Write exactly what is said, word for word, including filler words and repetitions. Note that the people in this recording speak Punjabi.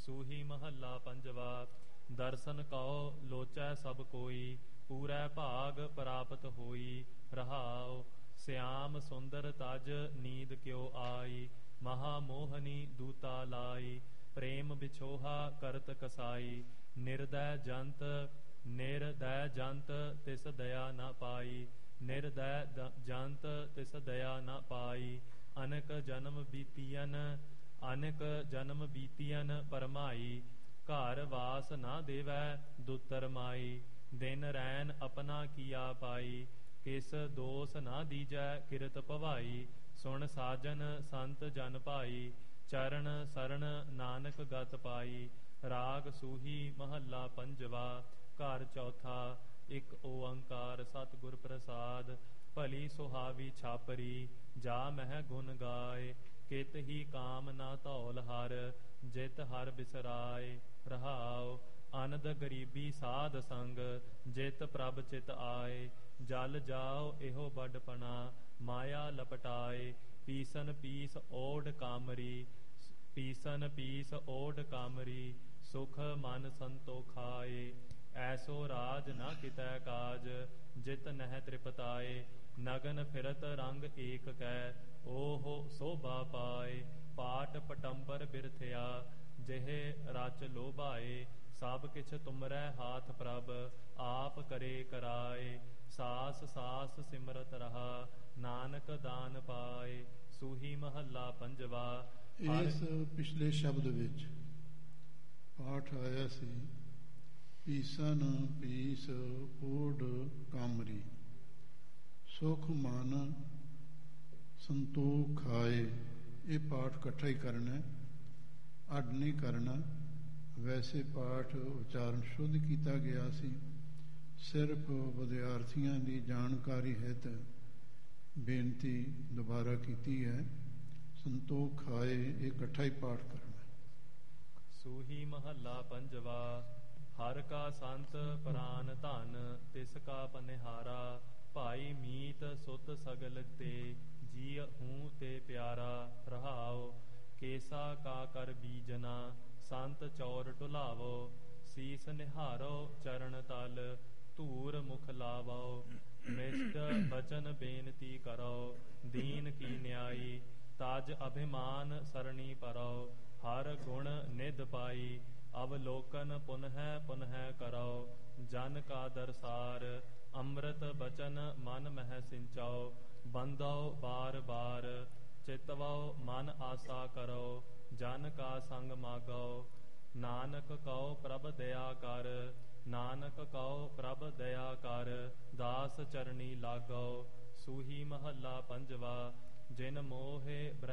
ਸੂਹੀ ਮਹੱਲਾ ਪੰਜਵਾ। ਦਰਸ਼ਨ ਕਉ ਲੋਚੈ ਸਭ ਕੋਈ, ਪੂਰੈ ਭਾਗ ਪ੍ਰਾਪਤ ਹੋਈ। ਰਹਾਉ ਸਿਆਮ ਸੁੰਦਰ ਤਜ ਨੀਂਦ ਕਿਉ ਆਈ, ਮਹਾ ਮੋਹਨੀ ਦੂਤਾ ਲਾਈ। ਪ੍ਰੇਮ ਵਿਛੋਹਾ ਕਰਤ ਕਸਾਈ, ਨਿਰਦੈ ਜੰਤ ਨਿਰਦੈ ਜੰਤ ਤਿਸ ਦਇਆ ਨ ਪਾਈ। ਨਿਰਦੈ ਜੰਤ ਤਿਸ ਦਇਆ ਨ ਪਾਈ। ਅਨਕ ਜਨਮ ਬੀਤੀਅਨ ਅਨਕ ਜਨਮ ਬੀਤੀਅਨ ਪਰਮਾਈ। ਘਰ ਵਾਸ ਨਾ ਦੇਵੈ ਦੁਤਰ ਮਾਈ, ਦਿਨ ਰੈਨ ਆਪਣਾ ਕੀਆ ਪਾਈ। ਕਿਸ ਦੋਸ ਨਾ ਦੀਜੈ ਕਿਰਤ ਭਵਾਈ, ਸੁਣ ਸਾਜਨ ਸੰਤ ਜਨ ਭਾਈ। ਚਰਨ ਸਰਣ ਨਾਨਕ ਗਤ ਪਾਈ। ਰਾਗ ਸੂਹੀ ਮਹੱਲਾ ਪੰਜਵਾ। ਘਰ ਚੌਥਾ। ਇੱਕ ਓੰਕਾਰ ਸਤਿਗੁਰ ਪ੍ਰਸਾਦ। ਭਲੀ ਸੁਹਾਵੀ ਛਾਪਰੀ, ਜਾ ਮਹਿ ਗੁਣ ਗਾਏ। ਕਿਤ ਹੀ ਕਾਮ ਨਾ ਧੌਲ ਹਰ, ਜਿਤ ਹਰ ਬਿਸਰਾਏ। ਰਹਾਉ ਅਨੰਦ ਗਰੀਬੀ ਸਾਧ ਸੰਗ, ਜਿਤ ਪ੍ਰਭ ਚਿਤ ਆਏ। ਜਲ ਜਾਓ ਇਹੋ ਵੱਡਪਣਾ, ਮਾਇਆ ਲਪਟਾਏ। ਪੀਸਨ ਪੀਸ ਓਢ ਕਾਮਰੀ, ਪੀਸਨ ਪੀਸ ਓਢ ਕਾਮਰੀ। ਸੁਖ ਮਨ ਸੰਤੋਖਾਏ। ਐਸੋ ਰਾਜ ਨਾ ਕਿਤੈ ਕਾਜ, ਜਿਤ ਨਹਿ ਤ੍ਰਿਪਤਾਏ। ਨਗਨ ਫਿਰਤ ਰੰਗ ਏਕ ਕੈ, ਓਹੋ ਸੋਭਾ ਪਾਏ। ਪਾਟ ਪਟੰਬਰ ਬਿਰਥਿਆ, ਜਿਹੇ ਰਚ ਲੋਭਾਏ। ਸਭ ਕਿਛ ਤੁਮਰੈ ਹਾਥ ਪ੍ਰਭ, ਆਪ ਕਰੇ ਕਰਾਏ। ਸਾਸ ਸਾਸ ਸਿਮਰਤ ਰਹਾ, ਨਾਨਕ ਦਾਨ ਪਾਏ। ਸੂਹੀ ਮਹੱਲਾ ਪੰਜਵਾ। ਇਸ ਪਿਛਲੇ ਸ਼ਬਦ ਵਿੱਚ ਪਾਠ ਆਇਆ ਸੀ, ਪੀਸਨ ਪੀਸ ਓਢ ਕਾਮਰੀ, ਸੁਖ ਮਨ ਸੰਤੋਖ ਖਾਏ। ਇਹ ਪਾਠ ਇਕੱਠਾ ਹੀ ਕਰਨਾ, ਅੱਡ ਨਹੀਂ ਕਰਨਾ। ਵੈਸੇ ਪਾਠ ਉਚਾਰਨ ਸ਼ੁੱਧ ਕੀਤਾ ਗਿਆ ਸੀ, ਸਿਰਫ ਵਿਦਿਆਰਥੀਆਂ ਦੀ ਜਾਣਕਾਰੀ ਹਿਤ ਬੇਨਤੀ ਦੁਬਾਰਾ ਕੀਤੀ ਹੈ। ਸੰਤੋਖ ਖਾਏ ਇਹ ਇਕੱਠਾ ਹੀ ਪਾਠ ਕਰਨਾ। ਸੂਹੀ ਮਹੱਲਾ ਪੰਜਵਾ। ਹਰ ਕਾ ਸੰਤ ਪ੍ਰਾਨ ਧਨ, ਤਿਸ ਕਾ ਪਨਿਹਾਰਾ। ਭਾਈ ਮੀਤ ਸੁਤ ਸਗਲ ਤੇ, ਜੀ ਹੂੰ ਤੇ ਪਿਆਰਾ। ਰਹਾਉ ਕੇਸਾ ਕਾ ਕਰ ਬੀਜਨਾ, ਸੰਤ ਚੌਰ ਢੁਲਾਵੋ। ਸੀਸ ਨਿਹਾਰੋ ਚਰਨ ਤਲ, ਧੂਰ ਮੁਖ ਲਾਵੋ। ਮਿਸ਼ਟ ਬਚਨ ਬੇਨਤੀ ਕਰੋ, ਦੀਨ ਕੀ ਨਿਆਈ। ਤਜ ਅਭਿਮਾਨ ਸਰਣੀ ਪਰੋ, ਹਰ ਗੁਣ ਨਿਧ ਪਾਈ। ਅਵਲੋਕਨ ਪੁਨਹਿ ਪੁਨਹਿ ਕਰੋ, ਜਨ ਕਾ ਦਰਸਾਰ। ਅੰਮ੍ਰਿਤ ਬਚਨ ਮਨ ਮਹਿ ਸਿੰਚਾਓ, ਬੰਦੋ ਬਾਰ ਬਾਰ। ਚਿਤਵੋ ਮਨ ਆਸਾ ਕਰੋ, ਜਨ ਕਾ ਸੰਗ ਮਾਗੋ। ਨਾਨਕ ਕਉ ਪ੍ਰਭ ਦਇਆ ਕਰ, ਨਾਨਕ ਕਉ ਪ੍ਰਭ ਦਇਆ ਕਰ। ਦਾਸ ਚਰਣੀ ਲਾਗੋ। ਸੂਹੀ ਮਹੱਲਾ ਪੰਜਵਾ। ਜਿਨ ਮੋਹਿ